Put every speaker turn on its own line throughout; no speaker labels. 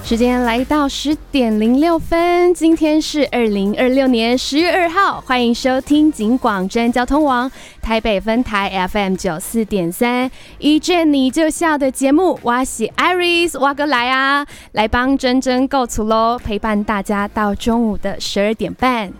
时间来到10:06，今天是2026年10月2号，欢迎收听警广真交通网台北分台 FM 94.3，一见你就笑的节目，我是 Iris， 我哥来啊，来帮真真够足咯，陪伴大家到中午的12点半。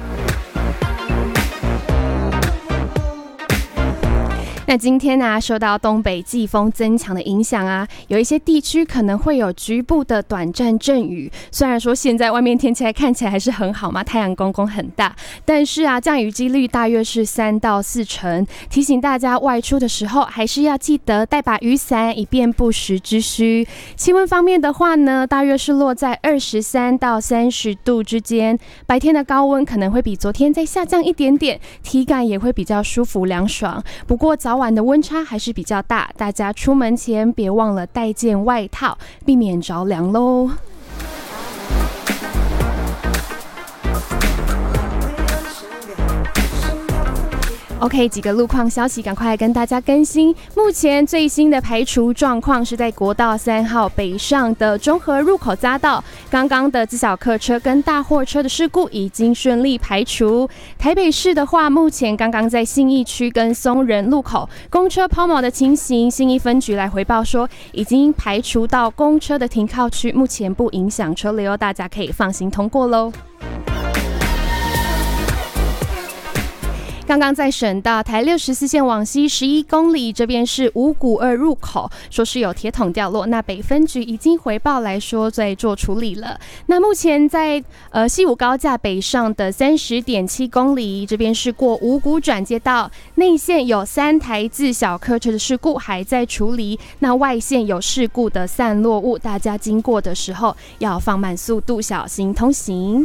那今天啊，受到东北季风增强的影响啊，有一些地区可能会有局部的短暂阵雨。虽然说现在外面天气看起来还是很好嘛，太阳公公很大，但是啊，降雨几率大约是3到4成。提醒大家外出的时候，还是要记得带把雨伞，以便不时之需。气温方面的话呢，大约是落在23到30度之间。白天的高温可能会比昨天再下降一点点，体感也会比较舒服凉爽。不过早晚的温差还是比较大，大家出门前别忘了带件外套，避免着凉咯。OK， 几个路况消息赶快来跟大家更新。目前最新的排除状况是在国道3号北上的中和入口匝道，刚刚的自小客车跟大货车的事故已经顺利排除。台北市的话，目前刚刚在信义区跟松仁路口公车抛锚的情形，信义分局来回报说已经排除到公车的停靠区，目前不影响车流，大家可以放心通过咯。刚刚在省道台64线往西11公里，这边是五股2入口，说是有铁桶掉落，那北分局已经回报来说在做处理了。那目前在西武高架北上的30.7公里，这边是过五股转接道，内线有3台自小客车的事故还在处理，那外线有事故的散落物，大家经过的时候要放慢速度，小心通行。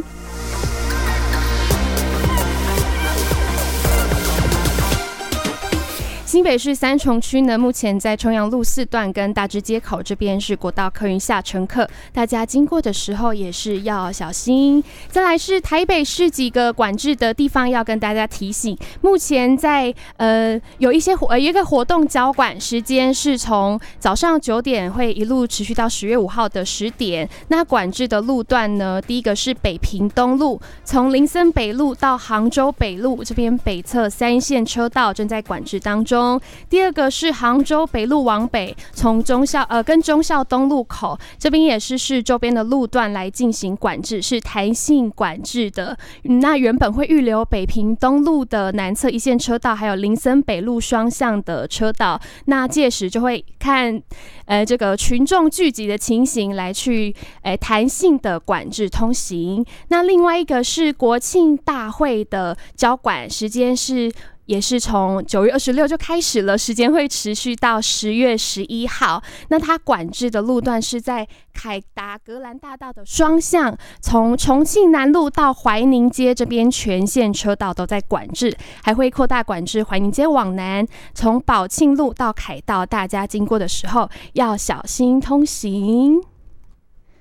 新北市三重区呢，目前在重阳路4段跟大直街口这边是国道客运下乘客，大家经过的时候也是要小心。再来是台北市几个管制的地方要跟大家提醒，目前在有一个活动交管时间是从早上9点会一路持续到10月5号的10点。那管制的路段呢，第一个是北平东路，从林森北路到杭州北路这边北侧3线车道正在管制当中。第二个是杭州北路往北，从忠孝东路口这边也是市周边的路段来进行管制，是弹性管制的。那原本会预留北平东路的南侧1线车道，还有林森北路双向的车道，那届时就会看这个群众聚集的情形来去弹性的管制通行。那另外一个是国庆大会的交管时间也是从9月26就开始了，时间会持续到10月11号。那它管制的路段是在凯达格兰大道的双向，从重庆南路到怀宁街这边全线车道都在管制，还会扩大管制怀宁街往南，从宝庆路到凯道，大家经过的时候要小心通行。